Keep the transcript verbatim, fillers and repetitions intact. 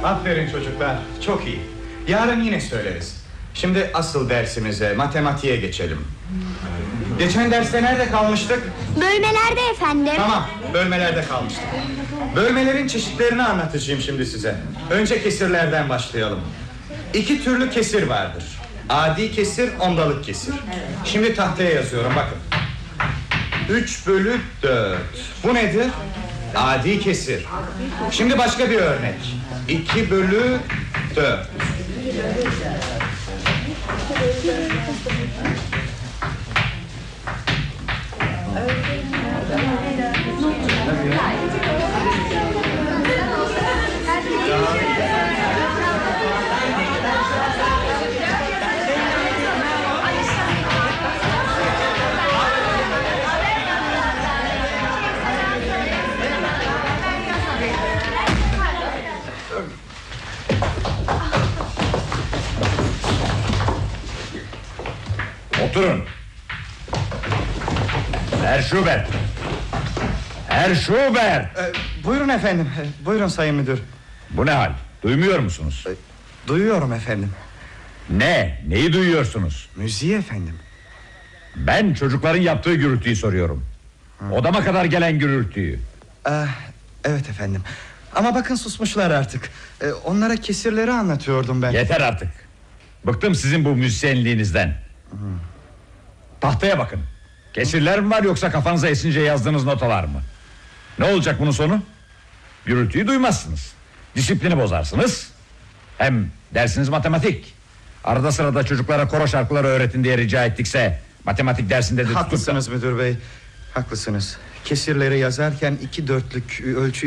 Aferin çocuklar, çok iyi. Yarın yine söyleriz. Şimdi asıl dersimize, matematiğe geçelim. Geçen derste nerede kalmıştık? Bölmelerde efendim. Tamam, bölmelerde kalmıştık. Bölmelerin çeşitlerini anlatacağım şimdi size. Önce kesirlerden başlayalım. İki türlü kesir vardır: adi kesir, ondalık kesir. Şimdi tahtaya yazıyorum, bakın. Üç bölü dört. Bu nedir? Adi kesir. Şimdi başka bir örnek. İki bölü dört. Oturun. Herr Schubert. Herr Schubert. Ee, buyurun efendim. Ee, buyurun sayın müdür. Bu ne hal? Duymuyor musunuz? Ee, duyuyorum efendim. Ne? Neyi duyuyorsunuz? Müziği efendim. Ben çocukların yaptığı gürültüyü soruyorum. Hı. Odama kadar gelen gürültüyü. Ee, evet efendim. Ama bakın susmuşlar artık. Ee, onlara kesirleri anlatıyordum ben. Yeter artık. Bıktım sizin bu müzisyenliğinizden. Hı. Tahtaya bakın. Kesirler mi var, yoksa kafanıza esince yazdığınız notalar mı? Ne olacak bunun sonu? Gürültüyü duymazsınız. Disiplini bozarsınız. Hem dersiniz matematik. Arada sırada çocuklara koro şarkıları öğretin diye rica ettikse, matematik dersinde de haklısınız tutup... müdür bey. Haklısınız. Kesirleri yazarken iki dörtlük ölçü